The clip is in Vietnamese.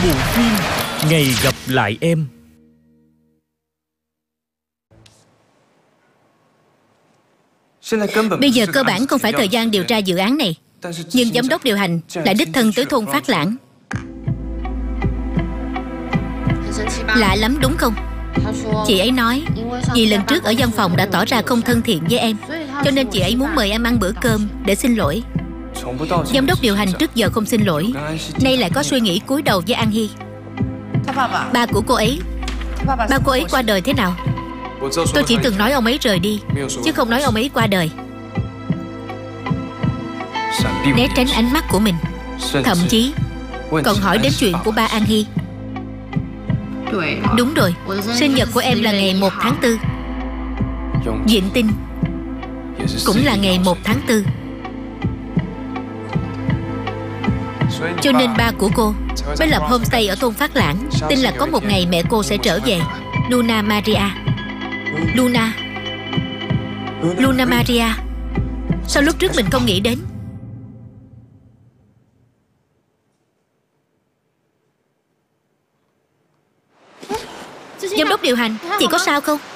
bộ phim Ngày gặp lại em. Bây giờ cơ bản không phải thời gian điều tra dự án này, nhưng giám đốc điều hành lại đích thân tới thôn Phát Lãng. Lạ lắm đúng không? Chị ấy nói vì lần trước ở văn phòng đã tỏ ra không thân thiện với em, cho nên chị ấy muốn mời em ăn bữa cơm để xin lỗi. Giám đốc điều hành trước giờ không xin lỗi, nay lại có suy nghĩ cúi đầu với An Hy. Ba của cô ấy, ba cô ấy qua đời thế nào? Tôi chỉ từng nói ông ấy rời đi, chứ không nói ông ấy qua đời. Né tránh ánh mắt của mình, thậm chí còn hỏi đến chuyện của ba An Hy. Đúng rồi, sinh nhật của em là ngày 1 tháng 4. Diện tinh cũng là ngày 1 tháng 4. Cho nên ba của cô mới lập homestay ở thôn Phát Lãng, tin là có một ngày mẹ cô sẽ trở về. Luna Maria. Luna Maria. Sao lúc trước mình không nghĩ đến? Giám đốc điều hành, chị có sao không?